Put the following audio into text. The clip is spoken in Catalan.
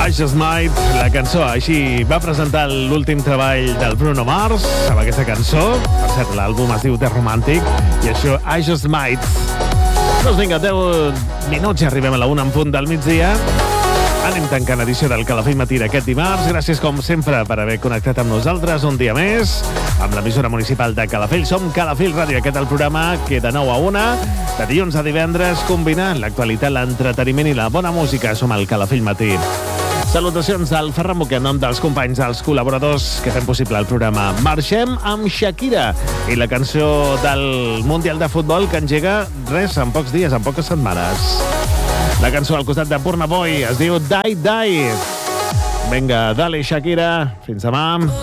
I Just Might, la cançó. Així va presentar l'últim treball del Bruno Mars amb aquesta cançó. Per cert, l'àlbum es diu The Romantic i això, I Just Might. Doncs vinga, 10 minuts i arribem a la 1 en punt del migdia. Anem tancant edició del Calafell Matí d'aquest dimarts. Gràcies, com sempre, per haver connectat amb nosaltres un dia més amb l'emissora municipal de Calafell. Som Calafell Ràdio, aquest el programa que de 9 a 1, de dilluns a divendres, combinant l'actualitat, l'entreteniment i la bona música. Som el Calafell Matí. Salutacions del Ferran Buquet, en nom dels companys, dels col·laboradors que fem possible el programa. Marxem amb Shakira i la cançó del Mundial de Futbol que engega res, en pocs dies, en poques setmanes. La cançó al costat de Burna Boy es diu Die Die. Vinga, dale, Shakira. Fins demà.